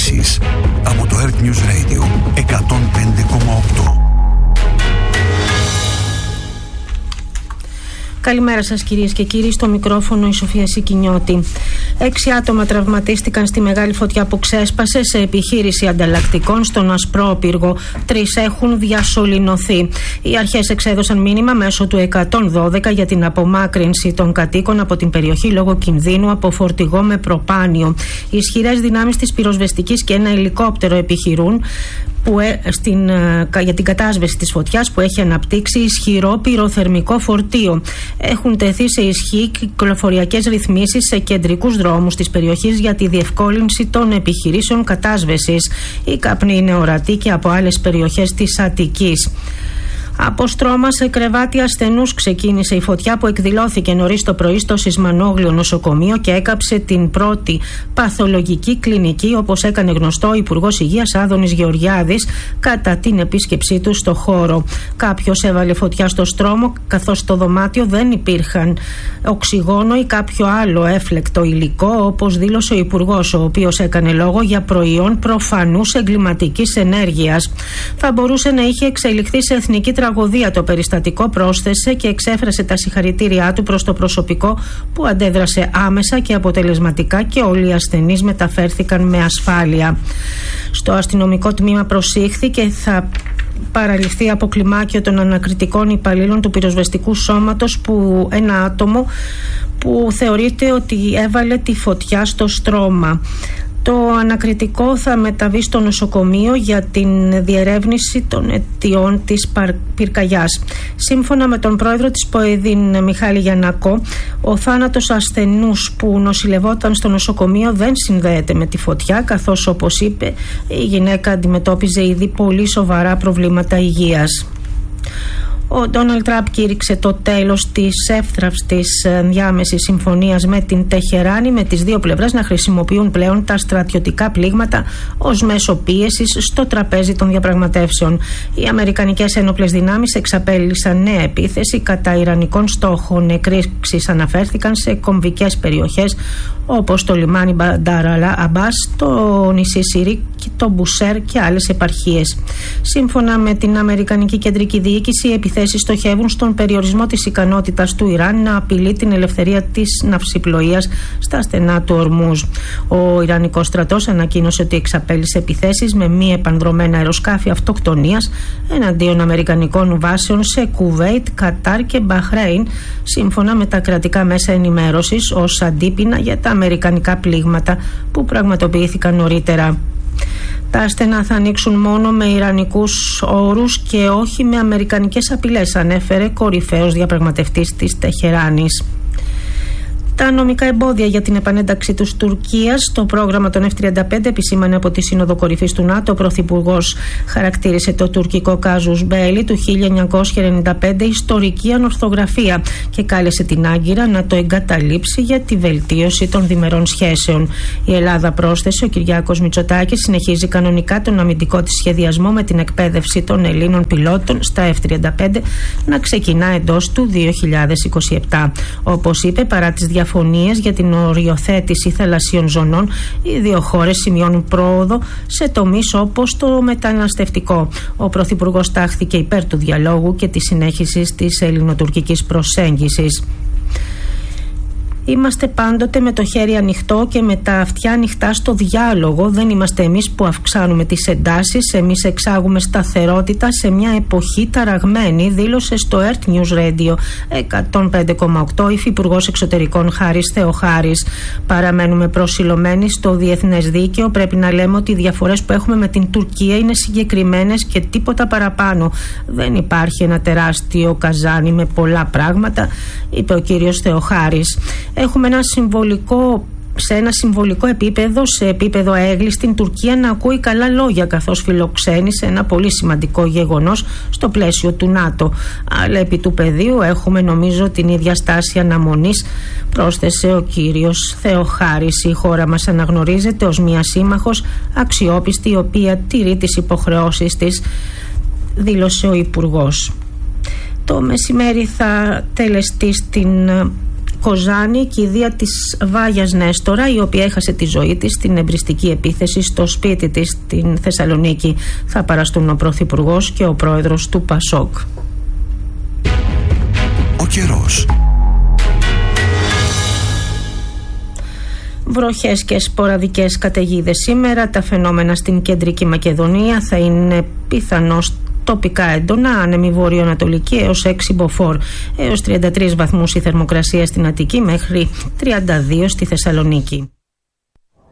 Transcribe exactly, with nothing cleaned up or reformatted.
ειδήσεις από το Earth News Radio εκατόν πέντε κόμμα οκτώ. Καλημέρα σας κυρίες και κύριοι, στο μικρόφωνο η Σοφία Σικινιώτη. Έξι άτομα τραυματίστηκαν στη μεγάλη φωτιά που ξέσπασε σε επιχείρηση ανταλλακτικών στον Ασπρόπυργο. Τρεις έχουν διασωληνωθεί. Οι αρχές εξέδωσαν μήνυμα μέσω του εκατόν δώδεκα για την απομάκρυνση των κατοίκων από την περιοχή λόγω κινδύνου από φορτηγό με προπάνιο. Οι ισχυρές δυνάμεις της πυροσβεστικής και ένα ελικόπτερο επιχειρούν που, ε, στην, για την κατάσβεση της φωτιάς που έχει αναπτύξει ισχυρό πυροθερμικό φορτίο. Έχουν τεθεί σε ισχύ κυκλοφοριακές ρυθμίσεις σε κεντρικούς δρόμους της περιοχής για τη διευκόλυνση των επιχειρήσεων κατάσβεσης. Η καπνή είναι ορατή και από άλλες περιοχές της Αττικής. Από στρώμα σε κρεβάτι ασθενούς ξεκίνησε η φωτιά που εκδηλώθηκε νωρίς το πρωί στο Σισμανόγλιο νοσοκομείο και έκαψε την πρώτη παθολογική κλινική, όπως έκανε γνωστό ο Υπουργός Υγείας Άδωνης Γεωργιάδης κατά την επίσκεψή του στο χώρο. Κάποιος έβαλε φωτιά στο στρώμο, καθώς στο δωμάτιο δεν υπήρχαν οξυγόνο ή κάποιο άλλο έφλεκτο υλικό, όπως δήλωσε ο Υπουργός, ο οποίος έκανε λόγο για προϊόν προφανούς εγκληματικής ενέργειας. Θα μπορούσε να είχε εξελιχθεί σε εθνική τραγωδία το περιστατικό, πρόσθεσε και εξέφρασε τα συγχαρητήριά του προς το προσωπικό που αντέδρασε άμεσα και αποτελεσματικά και όλοι οι ασθενείς μεταφέρθηκαν με ασφάλεια. Στο αστυνομικό τμήμα προσήχθηκε, θα παραληφθεί από κλιμάκιο των ανακριτικών υπαλλήλων του πυροσβεστικού σώματος που ένα άτομο που θεωρείται ότι έβαλε τη φωτιά στο στρώμα. Το ανακριτικό θα μεταβεί στο νοσοκομείο για την διερεύνηση των αιτιών της πυρκαγιάς. Σύμφωνα με τον πρόεδρο της ΠΟΕΔΗΝ, Μιχάλη Γιαννακό, ο θάνατος ασθενούς που νοσηλευόταν στο νοσοκομείο δεν συνδέεται με τη φωτιά, καθώς, όπως είπε, η γυναίκα αντιμετώπιζε ήδη πολύ σοβαρά προβλήματα υγείας. Ο Ντόναλντ Τραμπ κήρυξε το τέλος της εύθραυστης διάμεσης συμφωνίας με την Τεχεράνη, με τις δύο πλευρές να χρησιμοποιούν πλέον τα στρατιωτικά πλήγματα ως μέσο πίεσης στο τραπέζι των διαπραγματεύσεων. Οι αμερικανικές ένοπλες δυνάμεις εξαπέλυσαν νέα επίθεση κατά ιρανικών στόχων. Εκρήξεις αναφέρθηκαν σε κομβικές περιοχές όπως το λιμάνι Μπαντάρ Αμπάς, το νησί Σιρίκ, το Μπουσέρ και άλλες επαρχίες. Σύμφωνα με την Αμερικανική Κεντρική Διοίκηση, οι επιθέσεις στοχεύουν στον περιορισμό της ικανότητας του Ιράν να απειλεί την ελευθερία της ναυσιπλοείας στα στενά του Ορμούζ. Ο Ιρανικός στρατός ανακοίνωσε ότι εξαπέλυσε επιθέσεις με μη επανδρομένα αεροσκάφη αυτοκτονίας εναντίον αμερικανικών βάσεων σε Κουβέιτ, Κατάρ και Μπαχρέιν, σύμφωνα με τα κρατικά μέσα ενημέρωσης, ως αντίπεινα για τα αμερικανικά πλήγματα που πραγματοποιήθηκαν νωρίτερα. Τα στενά θα ανοίξουν μόνο με ιρανικούς όρους και όχι με αμερικανικές απειλές, ανέφερε κορυφαίος διαπραγματευτής της Τεχεράνης. Τα νομικά εμπόδια για την επανένταξη της Τουρκίας στο πρόγραμμα των εφ τριάντα πέντε επισήμανε από τη Σύνοδο Κορυφής του ΝΑΤΟ. Ο Πρωθυπουργός χαρακτήρισε το τουρκικό κάζους μπέλι του χίλια εννιακόσια ενενήντα πέντε ιστορική ανορθογραφία και κάλεσε την Άγκυρα να το εγκαταλείψει για τη βελτίωση των διμερών σχέσεων. Η Ελλάδα, πρόσθεσε ο Κυριάκος Μητσοτάκης, συνεχίζει κανονικά τον αμυντικό της σχεδιασμό με την εκπαίδευση των Ελλήνων πιλότων στα εφ τριάντα πέντε να ξεκινά εντός του δύο χιλιάδες είκοσι επτά. Όπως είπε, παρά τις διαφορές για την οριοθέτηση θαλασσίων ζωνών, οι δύο χώρες σημειώνουν πρόοδο σε τομείς όπως το μεταναστευτικό. Ο Πρωθυπουργός τάχθηκε υπέρ του διαλόγου και της συνέχισης της ελληνοτουρκικής προσέγγισης. Είμαστε πάντοτε με το χέρι ανοιχτό και με τα αυτιά ανοιχτά στο διάλογο. Δεν είμαστε εμείς που αυξάνουμε τις εντάσεις. Εμείς εξάγουμε σταθερότητα σε μια εποχή ταραγμένη, δήλωσε στο Earth News Radio εκατόν πέντε κόμμα οκτώ υφυπουργός εξωτερικών Χάρης Θεοχάρης. Παραμένουμε προσιλωμένοι στο διεθνές δίκαιο. Πρέπει να λέμε ότι οι διαφορές που έχουμε με την Τουρκία είναι συγκεκριμένες και τίποτα παραπάνω. Δεν υπάρχει ένα τεράστιο καζάνι με πολλά πράγματα, είπε ο κύριος Θεοχάρης. Έχουμε ένα συμβολικό, σε ένα συμβολικό επίπεδο, σε επίπεδο έγκλης, στην Τουρκία να ακούει καλά λόγια, καθώς φιλοξένει σε ένα πολύ σημαντικό γεγονός στο πλαίσιο του ΝΑΤΟ. Αλλά επί του πεδίου έχουμε, νομίζω, την ίδια στάση αναμονής, πρόσθεσε ο κύριος Θεοχάρης. Η χώρα μας αναγνωρίζεται ως μια σύμμαχος αξιόπιστη, η οποία τηρεί τις υποχρεώσεις της, δήλωσε ο Υπουργός. Το μεσημέρι θα τελεστεί στην Κοζάνη, κηδεία της Βάγιας Νέστορα, η οποία έχασε τη ζωή της στην εμπριστική επίθεση στο σπίτι της στην Θεσσαλονίκη. Θα παραστούν ο Πρωθυπουργός και ο Πρόεδρος του Πασόκ. Ο καιρός. Βροχές και σποραδικές καταιγίδες σήμερα. Τα φαινόμενα στην Κεντρική Μακεδονία θα είναι πιθανώς τοπικά έντονα, άνεμη βορειοανατολική έως έξι μποφόρ, έως τριάντα τρεις βαθμούς η θερμοκρασία στην Αττική μέχρι τριάντα δύο στη Θεσσαλονίκη.